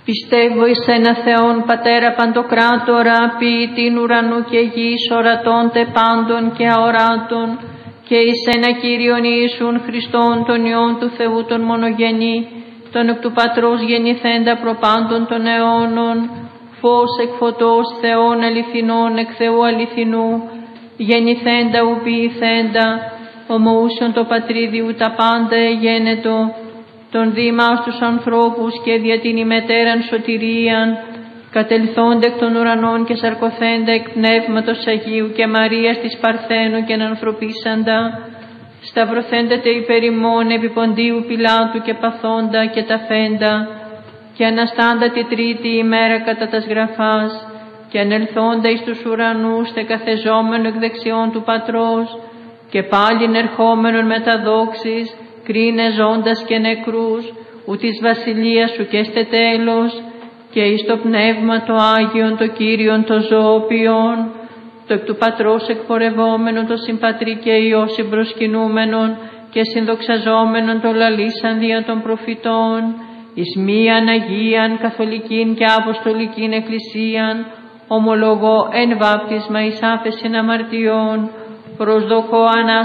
Πιστεύω εις ένα Θεόν Πατέρα Παντοκράτορα, ποιητήν ουρανού και γης, ορατώντε πάντων και αοράτων, και εις ένα Κύριον Ιησούν Χριστόν, τον Υιόν του Θεού τον μονογενή, τον εκ του Πατρός γεννηθέντα προπάντων των αιώνων, φως εκ φωτός, Θεόν αληθινών εκ Θεού αληθινού, γεννηθέντα ου ποιηθέντα, ομοούσιον το Πατρίδιου τα πάντα εγένετο, τον Δήμα στους ανθρώπους και δια την ημετέραν σωτηρίαν, κατελθόντα εκ των ουρανών και σαρκωθέντα εκ Πνεύματος Αγίου και Μαρίας της Παρθένου και ανθρωπίσαντα, σταυρωθέντατε υπέρ ημών επί Ποντίου Πιλάτου και παθόντα και ταφέντα, και αναστάντα τη τρίτη ημέρα κατά τας γραφάς, και ανελθόντα εις τους ουρανούς θεκαθεζόμενο εκ δεξιών του Πατρός, και πάλιν ερχόμενον με τα δόξης, κρίνε ζώντας και νεκρούς, ου της βασιλείας σου και στε τέλος, και εις το Πνεύμα το Άγιον, το Κύριον το ζωοποιόν, το εκ του Πατρός εκπορευόμενον, το συμπατρί και Υιό συμπροσκυνούμενον και συνδοξαζόμενον το λαλήσαν δια των προφητών, εις μίαν Αγίαν καθολικήν και αποστολικήν εκκλησίαν, ομολογώ εν βάπτισμα εις άφεσιν αμαρτιών, προσδοκώ Ανάστασιν